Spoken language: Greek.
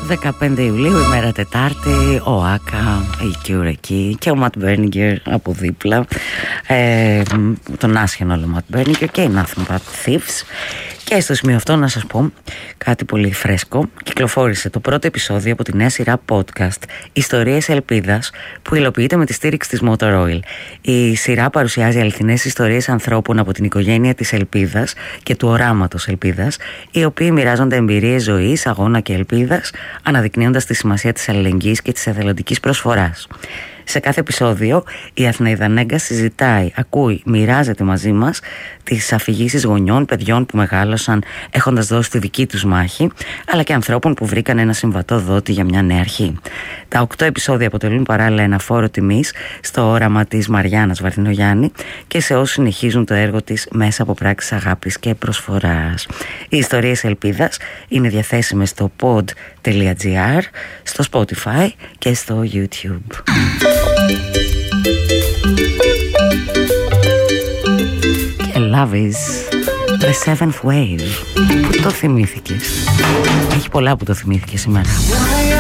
15 Ιουλίου, ημέρα Τετάρτη, ο Άκα, η Κιουρεκή και ο Ματ Μπέρνιγκερ από δίπλα, τον άσχενο όλο Ματ Μπέρνιγκερ και η Nothing But Thieves. Και στο σημείο αυτό να σας πω κάτι πολύ φρέσκο. Κυκλοφόρησε το πρώτο επεισόδιο από τη νέα σειρά podcast Ιστορίες Ελπίδας, που υλοποιείται με τη στήριξη της Motor Oil. Η σειρά παρουσιάζει αληθινές ιστορίες ανθρώπων από την οικογένεια της Ελπίδας και του οράματος Ελπίδας, οι οποίοι μοιράζονται εμπειρίες ζωής, αγώνα και ελπίδας, αναδεικνύοντας τη σημασία της αλληλεγγύης και της εθελοντικής προσφοράς. Σε κάθε επεισόδιο η Αθηναίδα Νέγκα συζητάει, ακούει, μοιράζεται μαζί μας τις αφηγήσεις γονιών, παιδιών που μεγάλωσαν έχοντας δώσει τη δική τους μάχη, αλλά και ανθρώπων που βρήκαν ένα συμβατό δότη για μια νέα αρχή. Τα 8 επεισόδια αποτελούν παράλληλα ένα φόρο τιμής στο όραμα της Μαριάννας Βαρδινογιάννη και σε όσους συνεχίζουν το έργο της μέσα από πράξεις αγάπης και προσφοράς. Οι ιστορίες ελπίδας είναι διαθέσιμες στο pod.gr, στο Spotify και στο YouTube. Και Love is the seventh wave. Πού το θυμήθηκες? Έχει πολλά που το θυμήθηκες σήμερα.